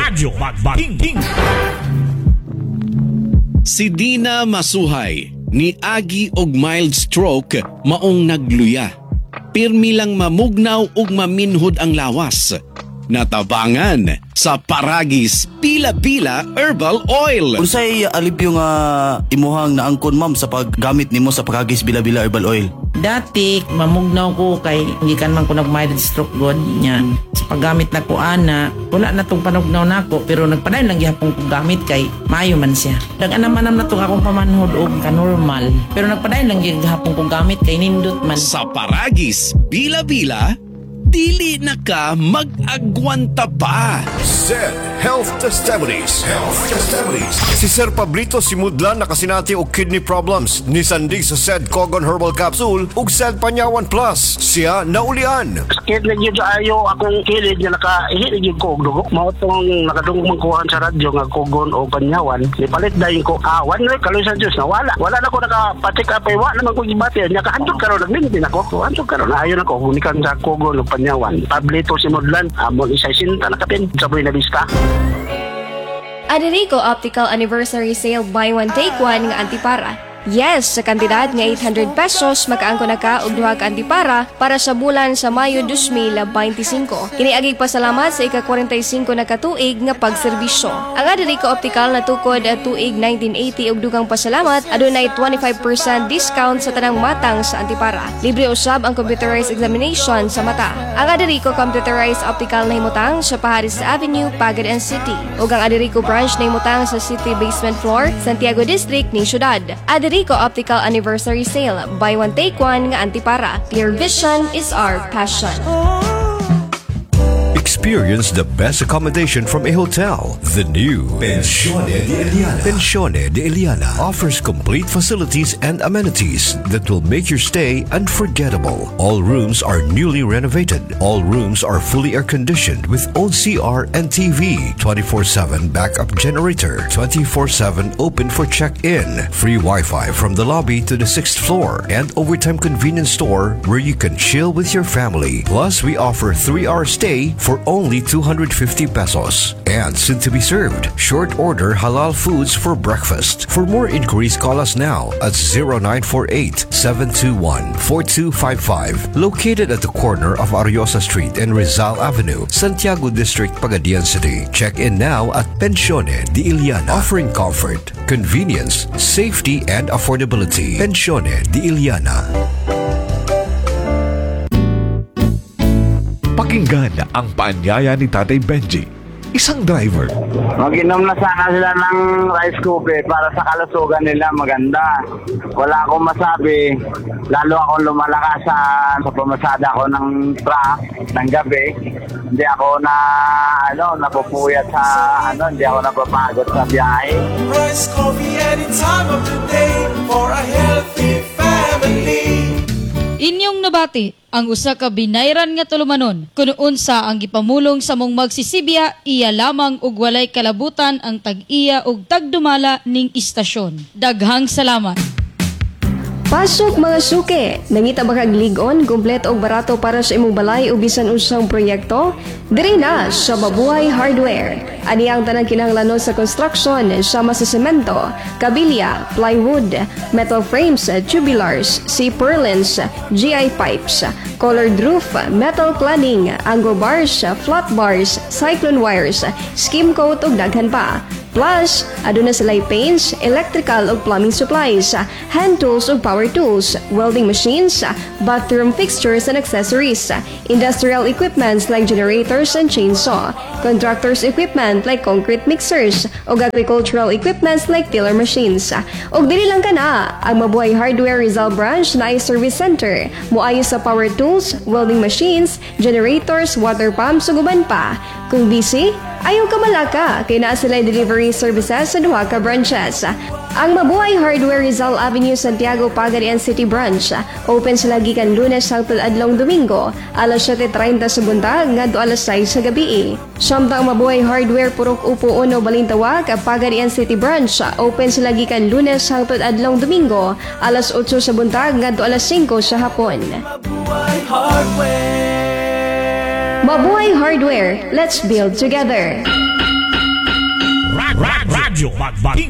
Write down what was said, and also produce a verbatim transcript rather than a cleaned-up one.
Radyo Magbating. Si Dina Masuhay ni agi og mild stroke maong nagluya. Pirmi lang mamugnaw ug maminhod ang lawas. Natabangan sa Paragis Pila-Pila Herbal Oil. Unsay alipyo nga imuhang naangkon ma'am sa paggamit nimo sa Paragis Pila-Pila Herbal Oil? Dati, mamugnaw ko kay hindi kan man ko nag-mild stroke god niya. Sa paggamit na ko ana, wala na tong panugnaw na ako pero nagpadayon lang gihapon ko gamit kay maayo man siya. Dag-anam-anam na tong akong pamanhod og ka-normal. Pero nagpadayon lang gihapon ko gamit kay nindot man. Sa Paragis Pila-Pila, dili na ka mag-agwanta pa. Zed Health Testimonies. Health Testimonies. Si Sir Pablito Simudlan nakasinati og kidney problems. Nisandig sa Zed Cogon Herbal Capsule ug Zed Panyawan Plus. Siya naulian. Sakit na yun ayo akong kilid nga nakaihit yung ko og dugo. Mao tong nakadungog kuhan sa radyo nga Cogon o Panyawan. Ipalit dayon ko awan na kaloy sa Dios na wala. Wala na ko naka-patik up ay wa naman ko gibati. Nakahandog karon nagmintin ako. Handog karon ayo na ko unikan sa Cogon o Panyawan. Pablito Simudlan amon isa sinta nakapin sa buhay na lista. Aderico Optical Anniversary Sale Buy One Take One nga antipara. Yes, sa kantidad nga eight hundred pesos makaangko na ka og duha ka antipara para sa bulan sa Mayo two thousand twenty-five. Kini agig pasalamat sa ika-forty-five na katuig nga pagserbisyo. Ang Aderico Optical natukod at tuig nineteen eighty og dugang pasalamat adunay twenty-five percent discount sa tanang matang sa antipara. Libre usab ang computerized examination sa mata. Ang Aderico Computerized Optical nahimutang sa Paharis Avenue, Pagadan City. Ug ang Aderico branch nahimutang sa City Basement Floor, Santiago District ni Syudad. Aderico Optical Anniversary Sale. Buy one take one nga antipara. Clear vision is our passion. Experience the best accommodation from a hotel. The new Pensione de Eliana. Pensione de Eliana offers complete facilities and amenities that will make your stay unforgettable. All rooms are newly renovated. All rooms are fully air-conditioned with own C R and T V, twenty-four seven backup generator, twenty-four seven open for check-in, free Wi-Fi from the lobby to the sixth floor, and overtime convenience store where you can chill with your family. Plus, we offer three-hour stay for only two hundred fifty pesos. And soon to be served, short order halal foods for breakfast. For more inquiries, call us now at zero nine four eight, seven two one, four two five five. Located at the corner of Ariosa Street and Rizal Avenue, Santiago District, Pagadian City. Check in now at Pensione de Eliana, offering comfort, convenience, safety, and affordability. Pensione de Eliana. Pakinggan ang paanyaya ni Tatay Benji, isang driver. Mag-inom na sana sila ng rice coffee para sa kalusugan nila maganda. Wala akong masabi, lalo akong lumalakas sa, sa pumasada ko ng truck ng gabi. Hindi ako na, ano, napupuyat sa, ano, hindi ako napapagod sa biyahe. Rice coffee any time of the day for a healthy family. Inyong nabati ang usa ka binayran nga tulumanon kuno unsa ang gipamulong sa mong magsisibya iya lamang ug walay kalabutan ang tag-iya ug tagdumala ning istasyon. Daghang salamat. Pasok mga suke! Nangita ba kag ligon, kumpleto og barato para sa imong balay o bisan usang proyekto? Diri na sa Mabuhay Hardware. Ani ang tanang kinahanglanon sa construction sama sa semento, kabilya, plywood, metal frames, tubulars, C-purlins, G I pipes, colored roof, metal cladding, angle bars, flat bars, cyclone wires, skim coat ug daghan pa. Plus, aduna sila'y paints, electrical ug plumbing supplies, hand tools ug power tools, welding machines, bathroom fixtures and accessories, industrial equipments like generators and chainsaw, contractors equipment like concrete mixers, ug agricultural equipments like tiller machines. Ug dili lang kana, ang Mabuhay Hardware Rizal Branch na ay service center, moayo sa power tools, welding machines, generators, water pumps ug uban pa. Kung busy, ayaw ka malaka, kay naa sila'y delivery services sa duha ka branches. Ang Mabuhay Hardware Rizal Avenue, Santiago, Pagadian City Branch. Open sila gikan Lunes hangtod adlong Domingo, alas siyete treinta sa buntag ngadto alas sais sa gabi. Samtang Mabuhay Hardware Purok Upo Uno Balintawak, Pagadian City Branch. Open sila gikan Lunes hangtod adlong Domingo, alas otso sa buntag ngadto alas singko sa hapon. Mabuhay Hardware. Mabuhay Hardware, let's build together. radyo. Magbaging